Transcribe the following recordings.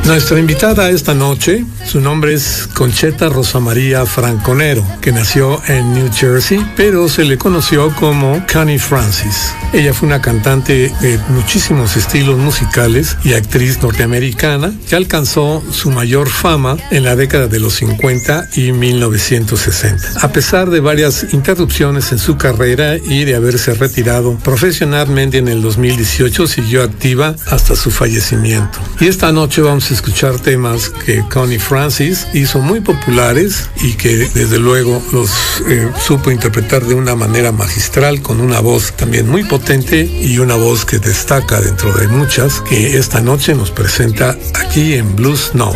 Nuestra invitada esta noche, su nombre es Concheta Rosa María Franconero, que nació en New Jersey, pero se le conoció como Connie Francis. Ella fue una cantante de muchísimos estilos musicales y actriz norteamericana que alcanzó su mayor fama en la década de los 50 y 1960. A pesar de varias interrupciones en su carrera y de haberse retirado profesionalmente en el 2018, siguió activa hasta su fallecimiento. Y esta noche vamos a escuchar temas que Connie Francis hizo muy populares y que desde luego los supo interpretar de una manera magistral, con una voz también muy potente y una voz que destaca dentro de muchas que esta noche nos presenta aquí en Blues Note.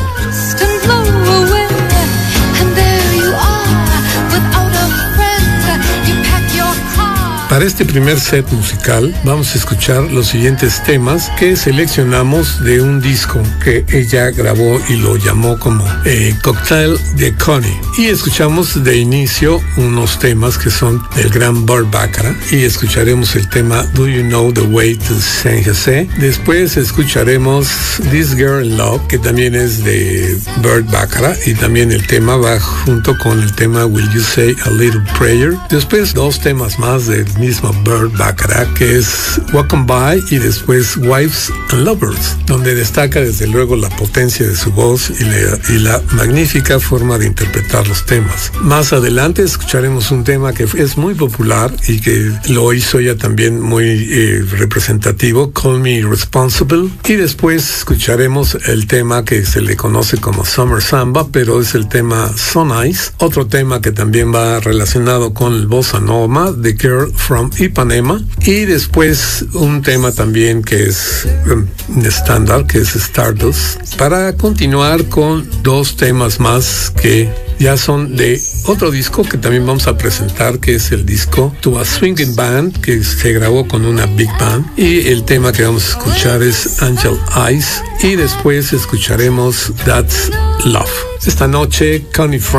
Para este primer set musical vamos a escuchar los siguientes temas que seleccionamos de un disco que ella grabó y lo llamó como Cocktail de Connie. Y escuchamos de inicio unos temas que son del gran Burt Bacharach y escucharemos el tema Do You Know the Way to San Jose. Después escucharemos This Girl in Love, que también es de Burt Bacharach, y también el tema va junto con el tema Will You Say a Little Prayer. Después dos temas más del mismo Burt Bacharach, que es Walk On By, y después Wives and Lovers, donde destaca desde luego la potencia de su voz y la magnífica forma de interpretar los temas. Más adelante escucharemos un tema que es muy popular y que lo hizo ella también muy representativo, Call Me Responsible, y después escucharemos el tema que se le conoce como Summer Samba, pero es el tema So Nice, otro tema que también va relacionado con el bossa nova, The Girl from Ipanema, y después un tema también que es un estándar, que es Stardust, para continuar con dos temas más que ya son de otro disco que también vamos a presentar, que es el disco To a Swinging Band, que se grabó con una big band, y el tema que vamos a escuchar es Angel Eyes, y después escucharemos That's Love. Esta noche, Connie